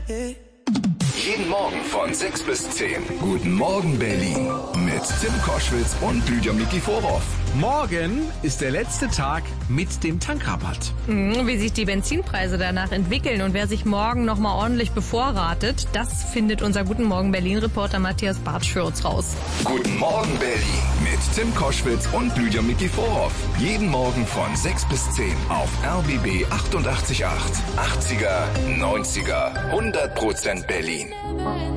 Jeden Morgen von 6 bis 10. Guten Morgen Berlin. Mit Tim Koschwitz und Lydia Mikiforov. Morgen ist der letzte Tag mit dem Tankrabatt. Wie sich die Benzinpreise danach entwickeln und wer sich morgen nochmal ordentlich bevorratet, das findet unser Guten Morgen Berlin-Reporter Matthias Bartsch für uns raus. Guten Morgen Berlin. Mit Tim Koschwitz und Lydia Mikiforov. Jeden Morgen von 6 bis 10 auf RBB 88.8. 80er, 90er, 100% Berlin.